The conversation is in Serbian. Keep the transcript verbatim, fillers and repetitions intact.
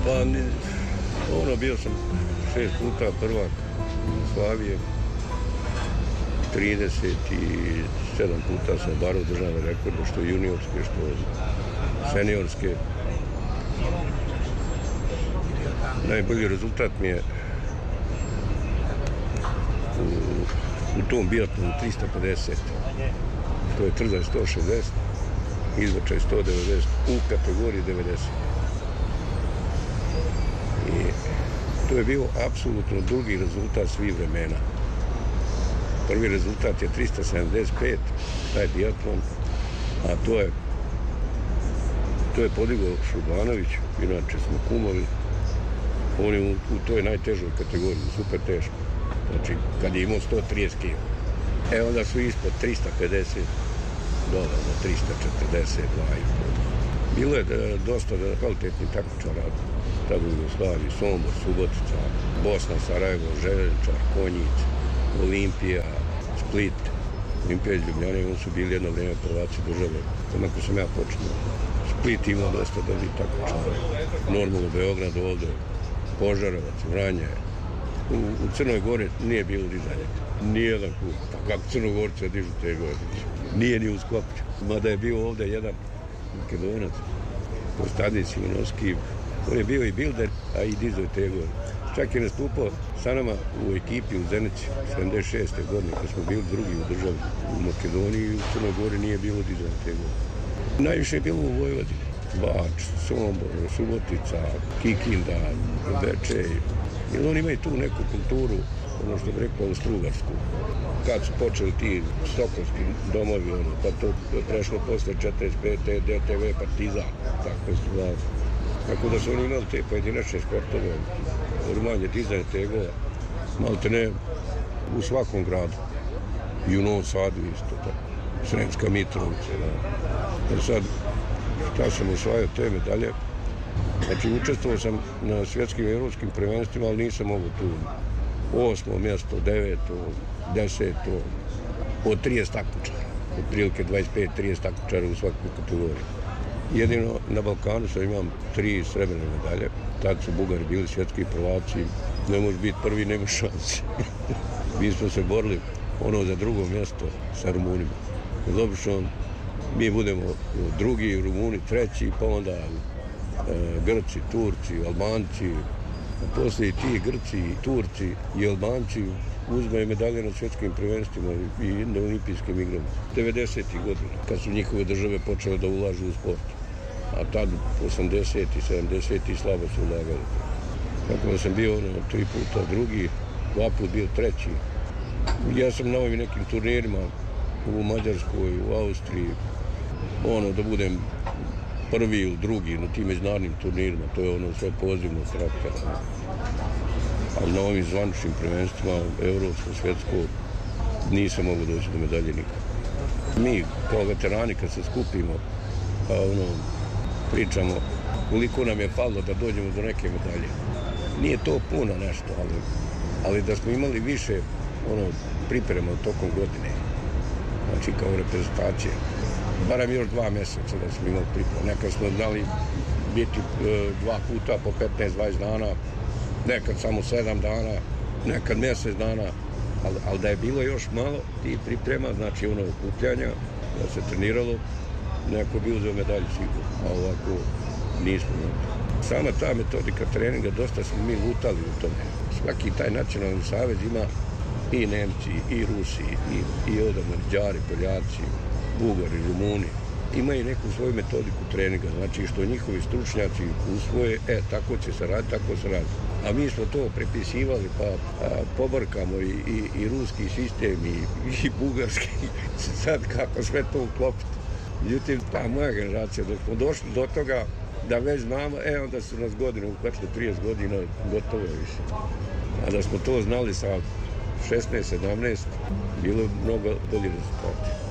Pa, ni, ono, bio sam šest puta prvak Jugoslavije, trideset sedam puta sam obarao državne rekorde, što juniorske, što seniorske. Najbolji rezultat mi je u, u tom biatlonu trista pedeset. To je trzaj sto šezdeset, izbačaj sto devedeset, u kategoriji devedeset. I to je bio apsolutno drugi rezultat svih vremena. Prvi rezultat je trista sedamdeset pet, taj biatlon, a to je to je podigao Šubanović, inače smo kumovi. On je u, u toj najtežoj kategoriji, super teško. Znači, kad je imao sto trideset kila. E, onda su ispod trista pedeset, dole na trista četrdeset dva. Bilo je dosta kvalitetnih takmičara, tada u Jugoslaviji, Sombor, Subotica, Bosna, Sarajevo, Železničar, Konjic, Olimpija, Split, Olimpija iz Ljubljane, oni su bili jedno vreme prvaci države. Onako sam ja počinio. Split imao dosta dobrih takmičara. Normalno Beograd ovde, Požarevac, Vranje. U, u Crnoj Gori nije bilo dizanje. Nijedan klub. Pa kako Crnogorci dižu te godine? Nije ni u Skopju. Mada je bio ovde jedan Makedonac, Konstantin Simonovski. On je bio i bilder, a i dizao te godine. Čak je nastupao sa nama u ekipi u Zenici sedamdeset šeste godine, kad smo bili drugi u državi. U Makedoniji i u Crnoj Gori nije bilo dizanje te godine. Najviše je bilo u Vojvodini. Bač, Sombor, Subotica, Kikinda, Bečej. Jer oni imaju tu neku kulturu, ono što bi rekao, Austrougarsku. Kad su počeli ti stokovski domovi, ono, pa to je prešlo posle četrdeset pete D T V Partizan, tako je stvar. Tako da su oni imali te pojedinačne sportove, rumanje, dizanje tegova, malo te ne u svakom gradu. I u Novom Sadu isto tako. Sremska Mitrovica, da. Jer sad, šta sam osvajao te medalje, znači učestvovao sam na svjetskim i evropskim prvenstvima, ali nisam mogu tu osmo mjesto, deveto, deseto, od trideset takmičara, od prilike dvadeset pet trideset takmičara u svakoj kategoriji. Jedino na Balkanu sam imam tri srebrne medalje, tad su Bugari bili svjetski prvaci, ne može biti prvi, nema šanse. Mi smo se borili ono za drugo mjesto sa Rumunima. Obično mi budemo drugi, Rumuni treći, pa onda e, Grci, Turci, Albanci. A poslije ti Grci, Turci i Albanci uzmaju medalje na svjetskim prvenstvima i na olimpijskim igrama. devedesetih godina, kad su njihove države počele da ulažu u sport. A tad, osamdesetih, sedamdesetih slabo su ulagali. Tako da sam bio ono, tri puta drugi, dva put bio treći. Ja sam na ovim nekim turnirima u Mađarskoj, u Austriji, ono, da budem prvi ili drugi na tim međunarodnim turnirima, to je ono sve pozivno karaktera. Ali na ovim zvaničnim prvenstvima, evropsko, svjetsko, nisam mogu doći do medalje nikako. Mi, kao veterani, kad se skupimo, pa ono, pričamo koliko nam je falilo da dođemo do neke medalje. Nije to puno nešto, ali, ali da smo imali više ono, priprema tokom godine, znači kao reprezentacije. Barem još dva mjeseca da smo imali pripremu. Nekad smo znali biti e, dva puta po petnaest dvadeset dana, nekad samo sedam dana, nekad mjesec dana, ali, ali da je bilo još malo tih priprema, znači ono okupljanja, da se treniralo, neko bi uzeo medalju sigurno, a ovako nismo. Sama ta metodika treninga, dosta smo mi lutali u tome. Svaki taj nacionalni savez ima i Nemci, i Rusi, i, i odavno Mađari, Poljaci, Bugari, Rumuni. Imaju neku svoju metodiku treninga, znači što njihovi stručnjaci usvoje, e, tako će se raditi, tako se radi. A mi smo to prepisivali, pa a, pobrkamo i, i, i ruski sistem, i, i bugarski, sad kako sve to uklopiti. Međutim, ta moja generacija, dok smo došli do toga da već znamo, e, onda su nas godine uhvatili trideset godina, gotovo je više. A da smo to znali sa šesnaest sedamnaest, bilo je mnogo bolji rezultati.